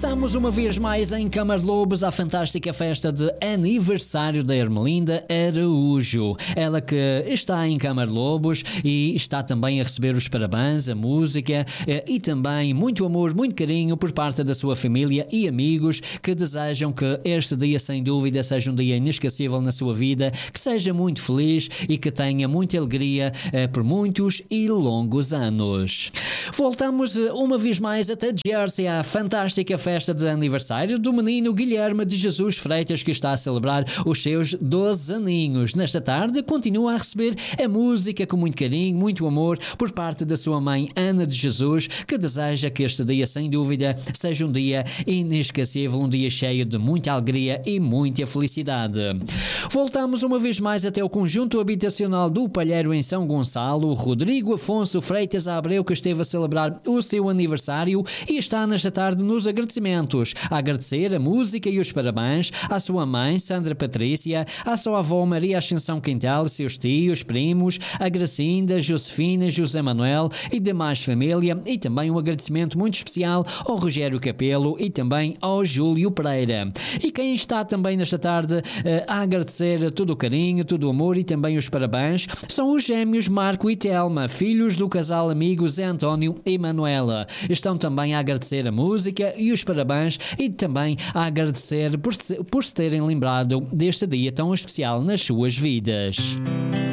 Estamos uma vez mais em Camarlobos, à fantástica festa de aniversário da Ermelinda Araújo. Ela que está em Camarlobos e está também a receber os parabéns, a música e também muito amor, muito carinho por parte da sua família e amigos que desejam que este dia, sem dúvida, seja um dia inesquecível na sua vida, que seja muito feliz e que tenha muita alegria por muitos e longos anos. Voltamos uma vez mais até Jersey, à fantástica festa de aniversário do menino Guilherme de Jesus Freitas, que está a celebrar os seus 12 aninhos. Nesta tarde continua a receber a música com muito carinho, muito amor por parte da sua mãe Ana de Jesus, que deseja que este dia, sem dúvida, seja um dia inesquecível, um dia cheio de muita alegria e muita felicidade. Voltamos uma vez mais até o conjunto habitacional do Palheiro em São Gonçalo. Rodrigo Afonso Freitas Abreu, que esteve a celebrar o seu aniversário e está nesta tarde nos agradecimentos, a agradecer a música e os parabéns à sua mãe Sandra Patrícia, à sua avó Maria Ascensão Quintal, seus tios, primos, a Gracinda, Josefina, José Manuel e demais família, e também um agradecimento muito especial ao Rogério Capelo e também ao Júlio Pereira. E quem está também nesta tarde a agradecer todo o carinho, todo o amor e também os parabéns são os gêmeos Marco e Telma, filhos do casal amigo Zé António e Manuela. Estão também a agradecer a música e os parabéns e também a agradecer por se terem lembrado deste dia tão especial nas suas vidas.